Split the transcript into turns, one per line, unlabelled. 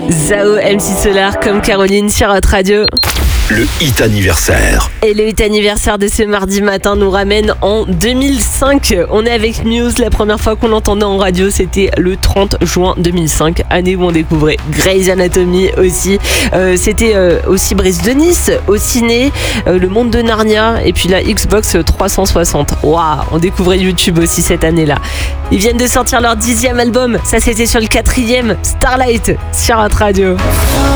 Zao, MC Solar comme Caroline sur Hot Radio.
Le hit anniversaire.
Et le hit anniversaire de ce mardi matin nous ramène en 2005. On est avec Muse. La première fois qu'on l'entendait en radio, c'était le 30 juin 2005, année où on découvrait Grey's Anatomy aussi. C'était aussi Brise de Nice au ciné, Le Monde de Narnia et puis la Xbox 360. Waouh, on découvrait YouTube aussi cette année-là. Ils viennent de sortir leur 10e album. Ça, c'était sur le 4e, Starlight sur Hot Radio.